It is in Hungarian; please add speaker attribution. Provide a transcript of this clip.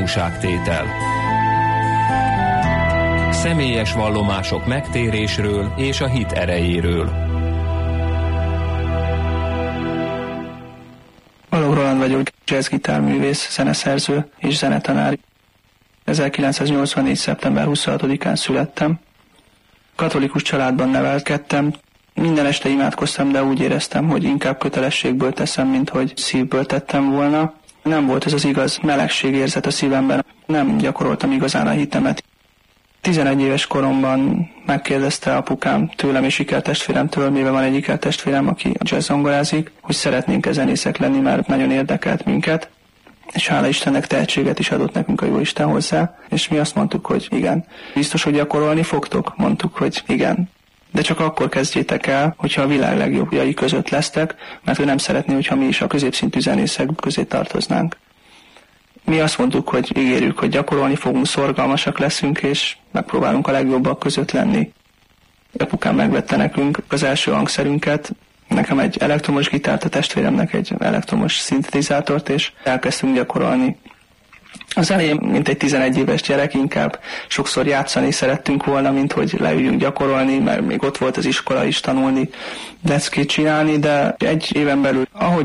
Speaker 1: tanúságtétel. Személyes vallomások megtérésről és a hit erejéről.
Speaker 2: Balogh Roland vagyok, jazzgitárművész, zeneszerző és zenetanár. 1984. szeptember 26-án születtem. Katolikus családban nevelkedtem. Minden este imádkoztam, de úgy éreztem, hogy inkább kötelességből teszem, mint hogy szívből tettem volna. Nem volt ez az igaz melegségérzet a szívemben, nem gyakoroltam igazán a hitemet. 11 éves koromban megkérdezte apukám tőlem és ikertestvéremtől, mivel van egy ikertestvérem, aki jazzzongorázik, hogy szeretnénk zenészek lenni, mert nagyon érdekelt minket, és hála Istennek tehetséget is adott nekünk a Jóisten hozzá, és mi azt mondtuk, hogy igen. Biztos, hogy gyakorolni fogtok? Mondtuk, hogy igen. De csak akkor kezdjétek el, hogyha a világ legjobbjai között lesztek, mert ő nem szeretné, hogyha mi is a középszintű zenészek közé tartoznánk. Mi azt mondtuk, hogy ígérjük, hogy gyakorolni fogunk, szorgalmasak leszünk, és megpróbálunk a legjobbak között lenni. Apukám megvette nekünk az első hangszerünket, nekem egy elektromos gitárt, a testvéremnek egy elektromos szintetizátort, és elkezdtünk gyakorolni. Az elején, mint egy 11 éves gyerek, inkább sokszor játszani szerettünk volna, mint hogy leüljünk gyakorolni, mert még ott volt az iskola is, tanulni, leckét csinálni, de egy éven belül, ahogy